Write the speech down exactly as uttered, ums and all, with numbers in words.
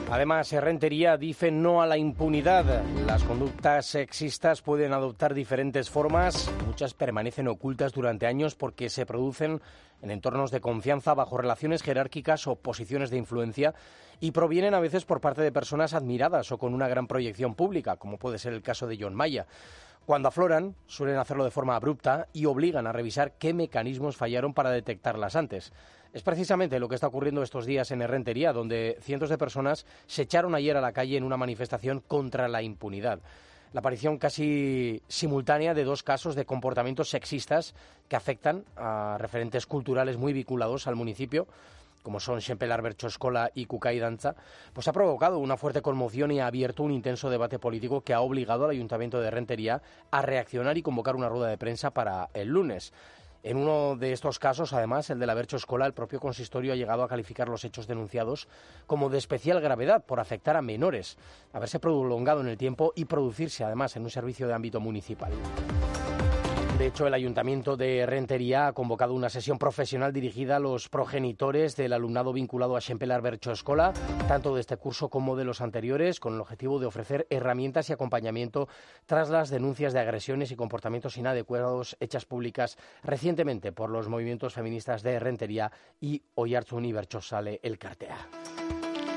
Además, Errentería dice no a la impunidad. Las conductas sexistas pueden adoptar diferentes formas. Muchas permanecen ocultas durante años porque se producen en entornos de confianza, bajo relaciones jerárquicas o posiciones de influencia, y provienen a veces por parte de personas admiradas o con una gran proyección pública, como puede ser el caso de John Maya. Cuando afloran, suelen hacerlo de forma abrupta y obligan a revisar qué mecanismos fallaron para detectarlas antes. Es precisamente lo que está ocurriendo estos días en Errentería, donde cientos de personas se echaron ayer a la calle en una manifestación contra la impunidad. La aparición casi simultánea de dos casos de comportamientos sexistas que afectan a referentes culturales muy vinculados al municipio, como son Xempelar Bertxoskola y Kukai Dantza, pues ha provocado una fuerte conmoción y ha abierto un intenso debate político que ha obligado al Ayuntamiento de Errentería a reaccionar y convocar una rueda de prensa para el lunes. En uno de estos casos, además, el de la Bertxoskola, el propio consistorio ha llegado a calificar los hechos denunciados como de especial gravedad por afectar a menores, haberse prolongado en el tiempo y producirse, además, en un servicio de ámbito municipal. De hecho, el Ayuntamiento de Errentería ha convocado una sesión profesional dirigida a los progenitores del alumnado vinculado a Xempelar Bertxoskola, tanto de este curso como de los anteriores, con el objetivo de ofrecer herramientas y acompañamiento tras las denuncias de agresiones y comportamientos inadecuados hechas públicas recientemente por los movimientos feministas de Errentería y Oiartzun y Bertsozale Elkartea.